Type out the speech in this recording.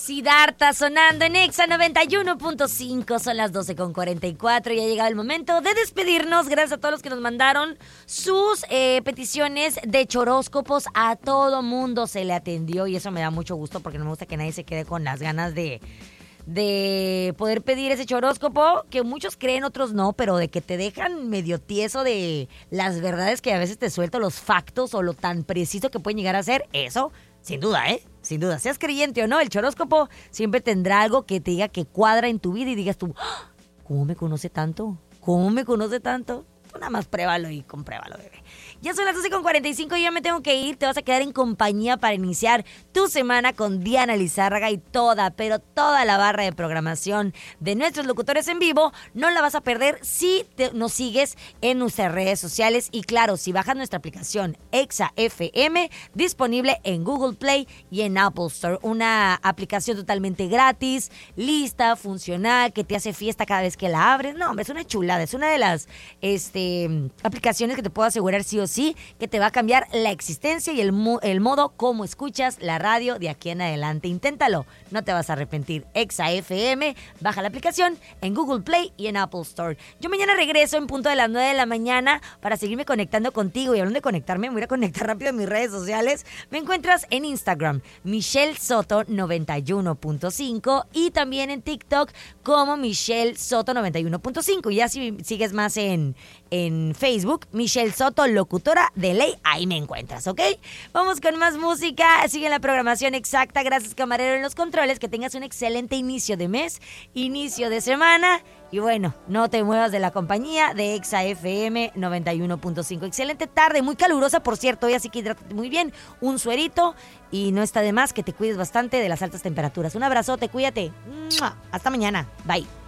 Siddhartha sonando en Exa 91.5, son las 12:44 y ha llegado el momento de despedirnos. Gracias a todos los que nos mandaron sus peticiones de choróscopos. A todo mundo se le atendió y eso me da mucho gusto porque no me gusta que nadie se quede con las ganas de poder pedir ese choróscopo, que muchos creen, otros no, pero de que te dejan medio tieso de las verdades que a veces te suelto, los factos o lo tan preciso que pueden llegar a ser, eso, sin duda, sin duda, seas creyente o no, el choróscopo siempre tendrá algo que te diga que cuadra en tu vida y digas tú, ¡ah! ¿Cómo me conoce tanto? ¿Cómo me conoce tanto? Tú nada más pruébalo y compruébalo, bebé. Ya son las 12:45 y ya me tengo que ir. Te vas a quedar en compañía para iniciar tu semana con Diana Lizárraga y pero toda la barra de programación de nuestros locutores en vivo. No la vas a perder si nos sigues en nuestras redes sociales. Y claro, si bajas nuestra aplicación Exa FM, disponible en Google Play y en Apple Store. Una aplicación totalmente gratis, lista, funcional, que te hace fiesta cada vez que la abres. No, hombre, es una chulada. Es una de las aplicaciones que te puedo asegurar sí o sí que te va a cambiar la existencia y el modo como escuchas la radio de aquí en adelante. Inténtalo, no te vas a arrepentir. Exa FM, baja la aplicación en Google Play y en Apple Store. Yo mañana regreso en punto de las 9 de la mañana para seguirme conectando contigo. Y hablando de conectarme, me voy a conectar rápido en mis redes sociales. Me encuentras en Instagram, Michelle Soto 91.5, y también en TikTok como Michelle Soto 91.5. Y ya si sigues más en Facebook, Michelle Soto, locutora de ley, ahí me encuentras, ¿ok? Vamos con más música, sigue la programación exacta. Gracias, camarero, en los controles. Que tengas un excelente inicio de mes, inicio de semana. Y bueno, no te muevas de la compañía de Exa FM 91.5. Excelente tarde, muy calurosa, por cierto, hoy, así que hidrátate muy bien, un suerito, y no está de más que te cuides bastante de las altas temperaturas. Un abrazote, cuídate. ¡Mua! Hasta mañana, bye.